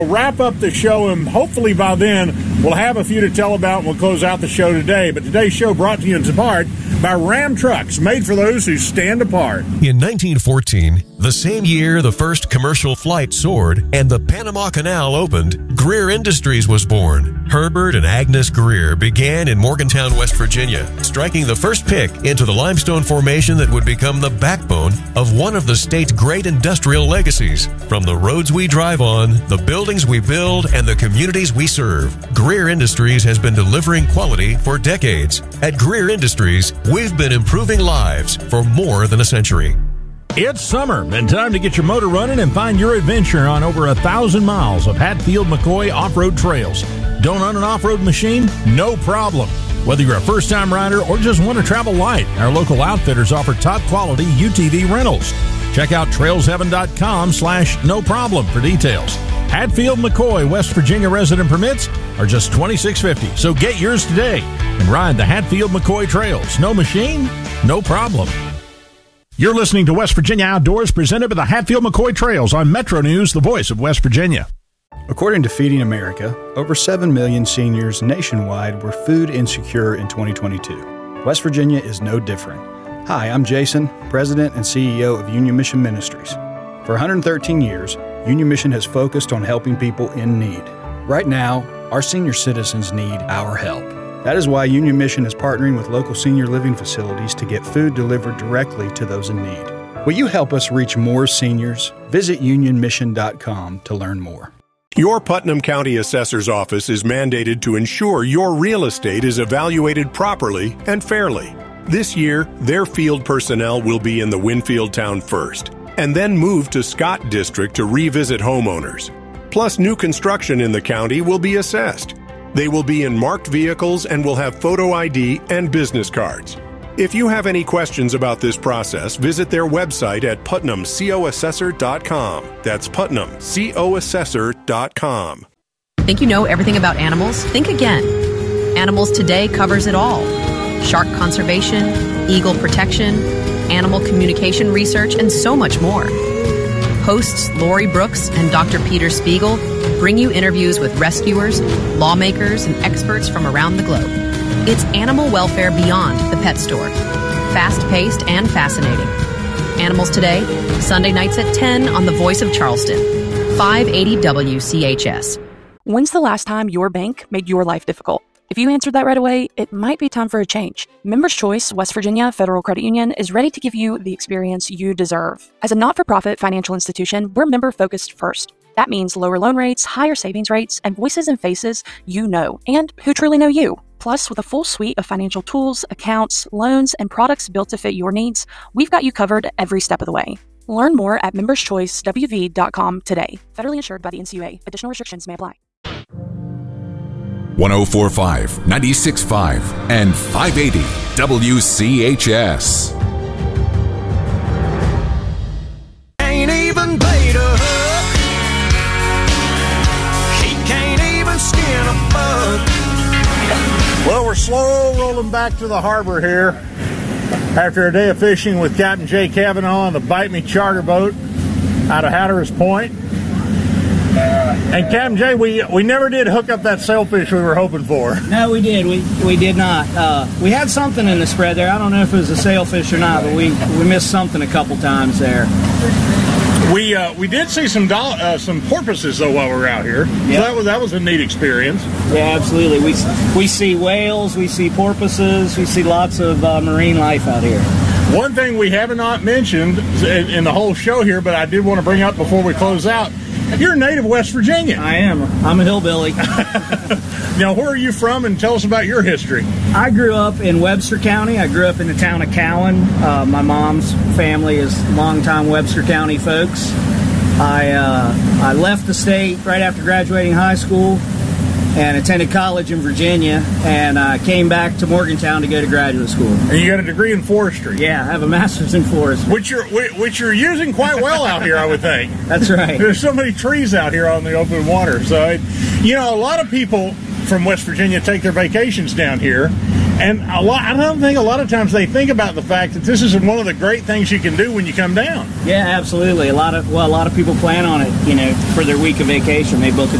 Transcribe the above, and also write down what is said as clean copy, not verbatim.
Wrap up the show, and hopefully by then we'll have a few to tell about, and we'll close out the show today. But today's show brought to you in part by Ram Trucks, made for those who stand apart. In 1914, the same year the first commercial flight soared and the Panama Canal opened, Greer Industries was born. Herbert and Agnes Greer began in Morgantown, West Virginia, striking the first pick into the limestone formation that would become the backbone of one of the state's great industrial legacies. From the roads we drive on, the buildings we build, and the communities we serve, Greer Industries has been delivering quality for decades. At Greer Industries, we've been improving lives for more than a century. It's summer and time to get your motor running and find your adventure on over 1,000 miles of Hatfield-McCoy off-road trails. Don't own an off-road machine? No problem. Whether you're a first-time rider or just want to travel light, our local outfitters offer top-quality UTV rentals. Check out trailsheaven.com/no problem for details. Hatfield-McCoy, West Virginia resident permits are just $26.50, so get yours today and ride the Hatfield-McCoy trails. No machine? No problem. You're listening to West Virginia Outdoors, presented by the Hatfield-McCoy Trails on Metro News, the voice of West Virginia. According to Feeding America, over 7 million seniors nationwide were food insecure in 2022. West Virginia is no different. Hi, I'm Jason, President and CEO of Union Mission Ministries. For 113 years, Union Mission has focused on helping people in need. Right now, our senior citizens need our help. That is why Union Mission is partnering with local senior living facilities to get food delivered directly to those in need. Will you help us reach more seniors? Visit unionmission.com to learn more. Your Putnam County Assessor's Office is mandated to ensure your real estate is evaluated properly and fairly. This year, their field personnel will be in the Winfield town first, and then move to Scott District to revisit homeowners. Plus, new construction in the county will be assessed. They will be in marked vehicles and will have photo ID and business cards. If you have any questions about this process, visit their website at putnamcoassessor.com. That's putnamcoassessor.com. Think you know everything about animals? Think again. Animals Today covers it all. Shark conservation, eagle protection, animal communication research, and so much more. Hosts Lori Brooks and Dr. Peter Spiegel bring you interviews with rescuers, lawmakers, and experts from around the globe. It's animal welfare beyond the pet store. Fast-paced and fascinating. Animals Today, Sunday nights at 10 on The Voice of Charleston, 580 WCHS. When's the last time your bank made your life difficult? If you answered that right away, it might be time for a change. Members Choice West Virginia Federal Credit Union is ready to give you the experience you deserve. As a not-for-profit financial institution, we're member-focused first. That means lower loan rates, higher savings rates, and voices and faces you know, and who truly know you. Plus, with a full suite of financial tools, accounts, loans, and products built to fit your needs, we've got you covered every step of the way. Learn more at memberschoicewv.com today. Federally insured by the NCUA. Additional restrictions may apply. 104.5, 96.5, and 580 WCHS. Ain't even paid a hook. He can't even skin a bug. Well, we're slow rolling back to the harbor here after a day of fishing with Captain Jay Cavanaugh on the Bite Me charter boat out of Hatteras Point. And Captain Jay, we never did hook up that sailfish we were hoping for. No, we did. We did not. We had something in the spread there. I don't know if it was a sailfish or not, but we missed something a couple times there. We did see some porpoises though while we were out here. Yep. So that was a neat experience. Yeah, absolutely. We see whales, we see porpoises, we see lots of marine life out here. One thing we have not mentioned in the whole show here, but I did want to bring up before we close out. You're a native West Virginia. I am. I'm a hillbilly. Now, where are you from, and tell us about your history? I grew up in Webster County. I grew up in the town of Cowan. My mom's family is longtime Webster County folks. I left the state right after graduating high school and attended college in Virginia, and I came back to Morgantown to go to graduate school. And you got a degree in forestry? Yeah, I have a master's in forestry. Which you're using quite well out here, I would think. That's right. There's so many trees out here on the open water. So, a lot of people from West Virginia take their vacations down here, And I don't think a lot of times they think about the fact that this is one of the great things you can do when you come down. Yeah, absolutely. A lot of people plan on it, for their week of vacation. They book a